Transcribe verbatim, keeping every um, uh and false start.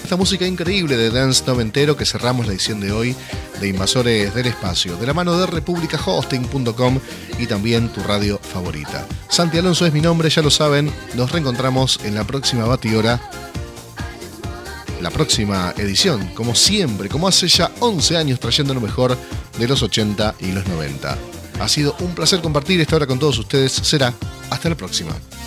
esta música increíble de dance noventero que cerramos la edición de hoy de Invasores del Espacio, de la mano de republica hosting punto com y también tu radio favorita. Santi Alonso es mi nombre, ya lo saben, nos reencontramos en la próxima batidora, la próxima edición, como siempre, como hace ya once años, trayendo lo mejor de los ochenta y los noventa. Ha sido un placer compartir esta hora con todos ustedes, será hasta la próxima.